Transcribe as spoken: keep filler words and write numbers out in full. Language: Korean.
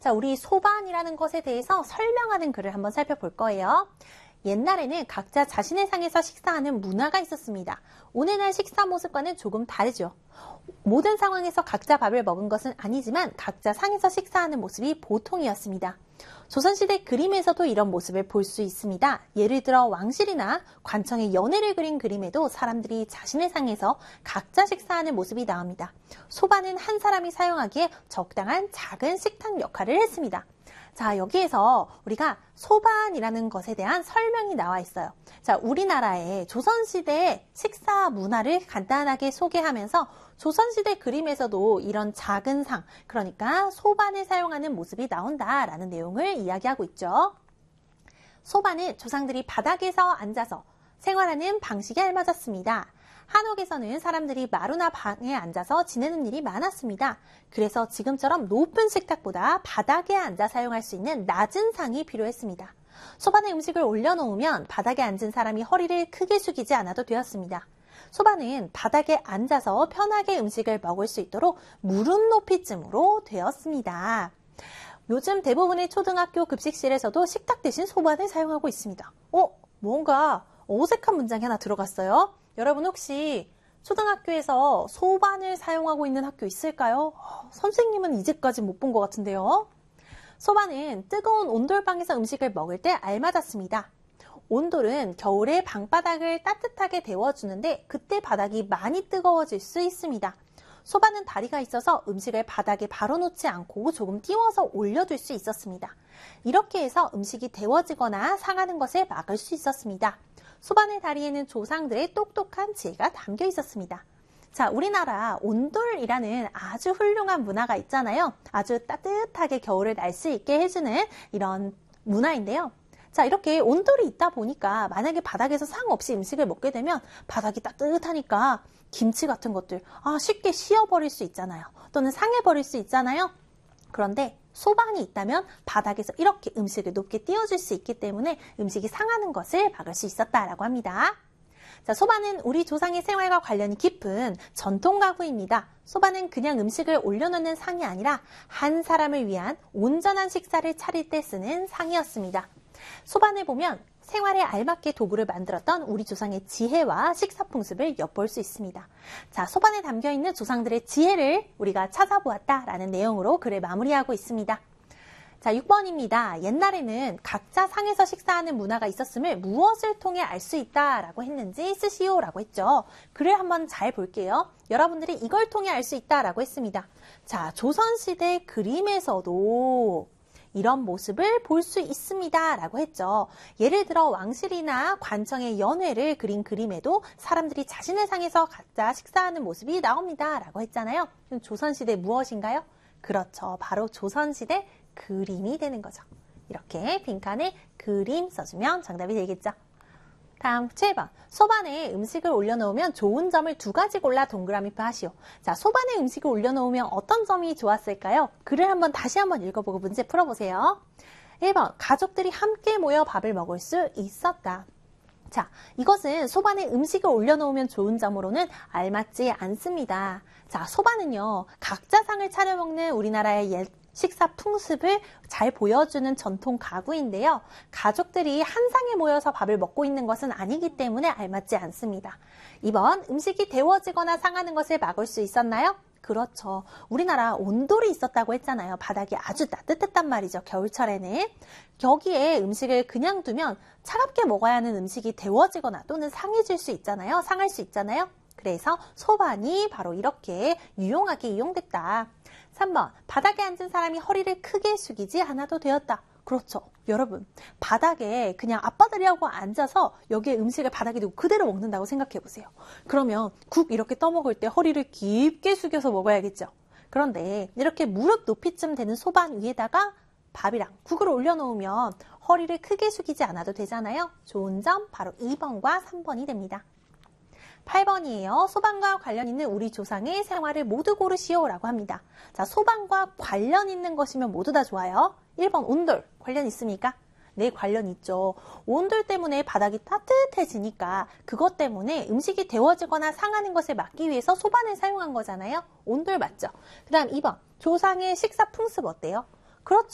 자, 우리 소반이라는 것에 대해서 설명하는 글을 한번 살펴볼 거예요. 옛날에는 각자 자신의 상에서 식사하는 문화가 있었습니다. 오늘날 식사 모습과는 조금 다르죠. 모든 상황에서 각자 밥을 먹은 것은 아니지만 각자 상에서 식사하는 모습이 보통이었습니다. 조선시대 그림에서도 이런 모습을 볼 수 있습니다. 예를 들어 왕실이나 관청의 연회를 그린 그림에도 사람들이 자신의 상에서 각자 식사하는 모습이 나옵니다. 소반은 한 사람이 사용하기에 적당한 작은 식탁 역할을 했습니다. 자, 여기에서 우리가 소반이라는 것에 대한 설명이 나와 있어요. 자, 우리나라의 조선시대의 식사 문화를 간단하게 소개하면서 조선시대 그림에서도 이런 작은 상, 그러니까 소반을 사용하는 모습이 나온다라는 내용을 이야기하고 있죠. 소반은 조상들이 바닥에서 앉아서 생활하는 방식에 알맞았습니다. 한옥에서는 사람들이 마루나 방에 앉아서 지내는 일이 많았습니다. 그래서 지금처럼 높은 식탁보다 바닥에 앉아 사용할 수 있는 낮은 상이 필요했습니다. 소반에 음식을 올려놓으면 바닥에 앉은 사람이 허리를 크게 숙이지 않아도 되었습니다. 소반은 바닥에 앉아서 편하게 음식을 먹을 수 있도록 무릎 높이쯤으로 되었습니다. 요즘 대부분의 초등학교 급식실에서도 식탁 대신 소반을 사용하고 있습니다. 어? 뭔가 어색한 문장이 하나 들어갔어요. 여러분 혹시 초등학교에서 소반을 사용하고 있는 학교 있을까요? 어, 선생님은 이제까지 못 본 것 같은데요. 소반은 뜨거운 온돌방에서 음식을 먹을 때 알맞았습니다. 온돌은 겨울에 방바닥을 따뜻하게 데워주는데 그때 바닥이 많이 뜨거워질 수 있습니다. 소반은 다리가 있어서 음식을 바닥에 바로 놓지 않고 조금 띄워서 올려둘 수 있었습니다. 이렇게 해서 음식이 데워지거나 상하는 것을 막을 수 있었습니다. 소반의 다리에는 조상들의 똑똑한 지혜가 담겨 있었습니다. 자, 우리나라 온돌이라는 아주 훌륭한 문화가 있잖아요. 아주 따뜻하게 겨울을 날 수 있게 해주는 이런 문화인데요. 자, 이렇게 온돌이 있다 보니까 만약에 바닥에서 상 없이 음식을 먹게 되면 바닥이 따뜻하니까 김치 같은 것들 아, 쉽게 씌어버릴 수 있잖아요. 또는 상해버릴 수 있잖아요. 그런데 소반이 있다면 바닥에서 이렇게 음식을 높게 띄워줄 수 있기 때문에 음식이 상하는 것을 막을 수 있었다라고 합니다. 자, 소반은 우리 조상의 생활과 관련이 깊은 전통 가구입니다. 소반은 그냥 음식을 올려놓는 상이 아니라 한 사람을 위한 온전한 식사를 차릴 때 쓰는 상이었습니다. 소반을 보면 생활에 알맞게 도구를 만들었던 우리 조상의 지혜와 식사 풍습을 엿볼 수 있습니다. 자, 소반에 담겨있는 조상들의 지혜를 우리가 찾아보았다라는 내용으로 글을 마무리하고 있습니다. 자, 육 번입니다. 옛날에는 각자 상에서 식사하는 문화가 있었음을 무엇을 통해 알 수 있다라고 했는지 쓰시오라고 했죠. 글을 한번 잘 볼게요. 여러분들이 이걸 통해 알 수 있다라고 했습니다. 자, 조선시대 그림에서도 이런 모습을 볼 수 있습니다 라고 했죠. 예를 들어 왕실이나 관청의 연회를 그린 그림에도 사람들이 자신의 상에서 각자 식사하는 모습이 나옵니다 라고 했잖아요. 조선시대 무엇인가요? 그렇죠. 바로 조선시대 그림이 되는 거죠. 이렇게 빈칸에 그림 써주면 정답이 되겠죠. 다음 칠 번. 소반에 음식을 올려놓으면 좋은 점을 두 가지 골라 동그라미 하시오. 자, 소반에 음식을 올려놓으면 어떤 점이 좋았을까요? 글을 한번 다시 한번 읽어보고 문제 풀어보세요. 일 번. 가족들이 함께 모여 밥을 먹을 수 있었다. 자, 이것은 소반에 음식을 올려놓으면 좋은 점으로는 알맞지 않습니다. 자, 소반은요, 각자 상을 차려 먹는 우리나라의 옛 식사 풍습을 잘 보여주는 전통 가구인데요. 가족들이 한 상에 모여서 밥을 먹고 있는 것은 아니기 때문에 알맞지 않습니다. 이 번, 음식이 데워지거나 상하는 것을 막을 수 있었나요? 그렇죠. 우리나라 온돌이 있었다고 했잖아요. 바닥이 아주 따뜻했단 말이죠. 겨울철에는. 여기에 음식을 그냥 두면 차갑게 먹어야 하는 음식이 데워지거나 또는 상해질 수 있잖아요. 상할 수 있잖아요. 그래서 소반이 바로 이렇게 유용하게 이용됐다. 삼 번. 바닥에 앉은 사람이 허리를 크게 숙이지 않아도 되었다. 그렇죠. 여러분, 바닥에 그냥 앞바다리하고 앉아서 여기에 음식을 바닥에 두고 그대로 먹는다고 생각해 보세요. 그러면 국 이렇게 떠먹을 때 허리를 깊게 숙여서 먹어야겠죠. 그런데 이렇게 무릎 높이쯤 되는 소반 위에다가 밥이랑 국을 올려놓으면 허리를 크게 숙이지 않아도 되잖아요. 좋은 점 바로 이 번과 삼 번이 됩니다. 팔 번이에요. 소반과 관련 있는 우리 조상의 생활을 모두 고르시오 라고 합니다. 자, 소반과 관련 있는 것이면 모두 다 좋아요. 일 번 온돌 관련 있습니까? 네, 관련 있죠. 온돌 때문에 바닥이 따뜻해지니까 그것 때문에 음식이 데워지거나 상하는 것을 막기 위해서 소반을 사용한 거잖아요. 온돌 맞죠? 그 다음 이 번 조상의 식사 풍습 어때요? 그렇죠.